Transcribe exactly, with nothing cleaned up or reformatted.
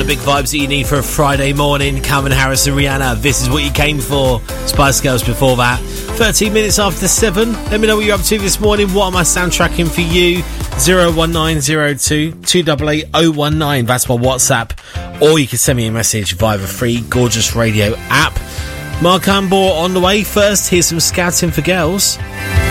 big vibes that you need for a Friday morning. Calvin Harris and Rihanna, This Is What You Came For. Spice Girls before that. thirteen minutes after seven. Let me know what you're up to this morning. What am I soundtracking for you? zero one nine zero two two eight eight zero one nine. That's my WhatsApp. Or you can send me a message via the free Gorgeous Radio app. Mark Ambor on the way. First, here's some Scouting for Girls.